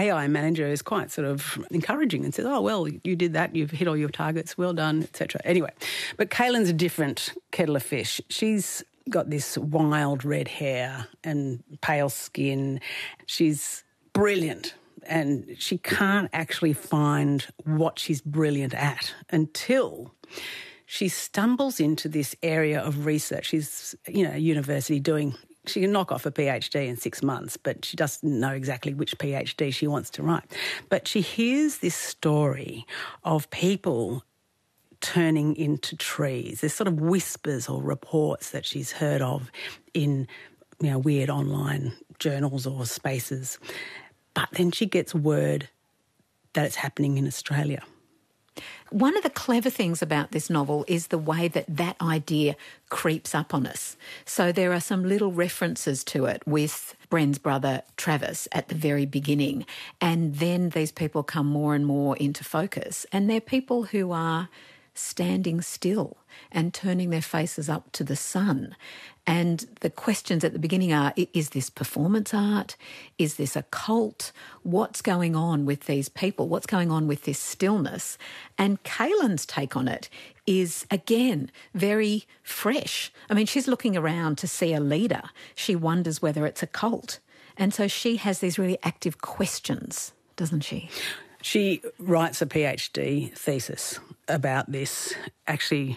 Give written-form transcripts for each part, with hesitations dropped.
AI manager is quite sort of encouraging and says, oh, well, you did that, you've hit all your targets, well done, etc. Anyway, but Kaylin's a different kettle of fish. She's got this wild red hair and pale skin. She's brilliant, and she can't actually find what she's brilliant at until she stumbles into this area of research. She's, at university she can knock off a PhD in 6 months, but she doesn't know exactly which PhD she wants to write. But she hears this story of people turning into trees. There's sort of whispers or reports that she's heard of in, weird online journals or spaces. But then she gets word that it's happening in Australia. One of the clever things about this novel is the way that idea creeps up on us. So there are some little references to it with Bren's brother Travis at the very beginning, and then these people come more and more into focus, and they're people who are standing still and turning their faces up to the sun. And the questions at the beginning are, is this performance art? Is this a cult? What's going on with these people? What's going on with this stillness? And Kaylin's take on it is, again, very fresh. I mean, she's looking around to see a leader. She wonders whether it's a cult. And so she has these really active questions, doesn't she? She writes a PhD thesis about this, actually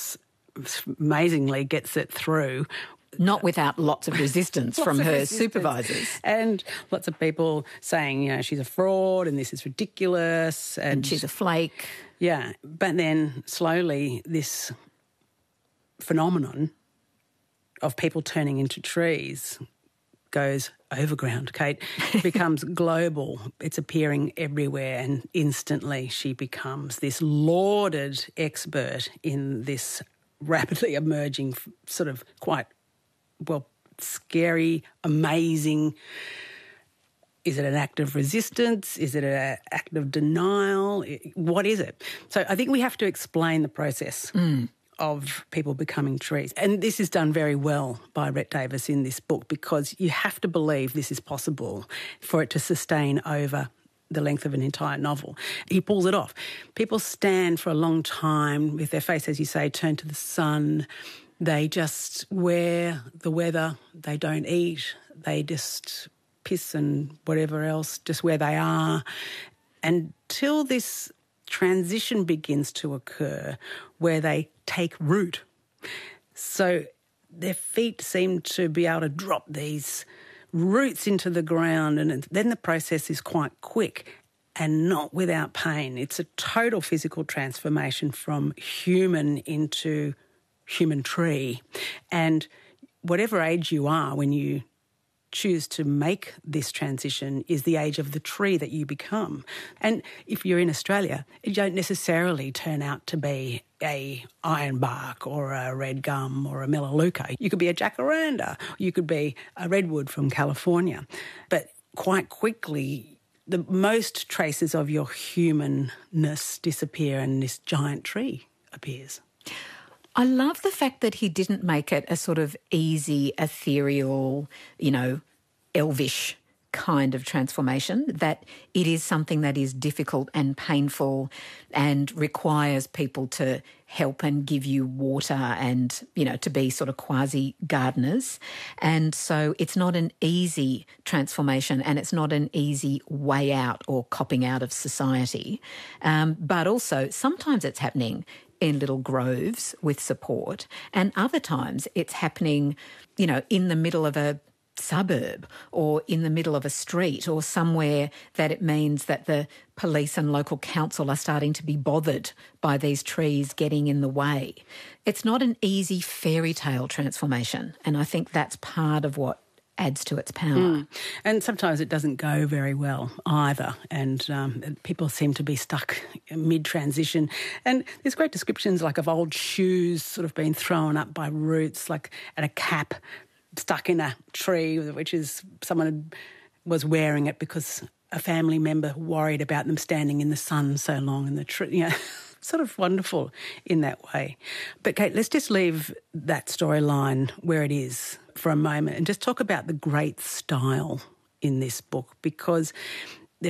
amazingly gets it through. Not without lots of resistance from her supervisors. And lots of people saying, she's a fraud and this is ridiculous. And she's a flake. Yeah. But then slowly this phenomenon of people turning into trees goes overground, Kate. It becomes global. It's appearing everywhere, and instantly she becomes this lauded expert in this rapidly emerging sort of quite, scary, amazing. Is it an act of resistance? Is it an act of denial? What is it? So I think we have to explain the process of people becoming trees. And this is done very well by Rhett Davis in this book, because you have to believe this is possible for it to sustain over the length of an entire novel. He pulls it off. People stand for a long time with their face, as you say, turned to the sun. They just wear the weather. They don't eat. They just piss and whatever else, just where they are, until this transition begins to occur where they take root. So their feet seem to be able to drop these roots into the ground, and then the process is quite quick and not without pain. It's a total physical transformation from human into human tree. And whatever age you are when you choose to make this transition is the age of the tree that you become. And if you're in Australia, you don't necessarily turn out to be a ironbark or a red gum or a melaleuca. You could be a jacaranda. You could be a redwood from California. But quite quickly, the most traces of your humanness disappear and this giant tree appears. I love the fact that he didn't make it a sort of easy, ethereal, elvish kind of transformation, that it is something that is difficult and painful and requires people to help and give you water and, to be sort of quasi-gardeners. And so it's not an easy transformation, and it's not an easy way out or copping out of society. But also sometimes it's happening in little groves with support, and other times it's happening, in the middle of a suburb or in the middle of a street or somewhere that it means that the police and local council are starting to be bothered by these trees getting in the way. It's not an easy fairy tale transformation, and I think that's part of what adds to its power. And sometimes it doesn't go very well either, and people seem to be stuck mid-transition. And there's great descriptions of old shoes sort of being thrown up by roots, and a cap stuck in a tree, which is someone was wearing it because a family member worried about them standing in the sun so long in the tree. Sort of wonderful in that way. But Kate, let's just leave that storyline where it is for a moment and just talk about the great style in this book, because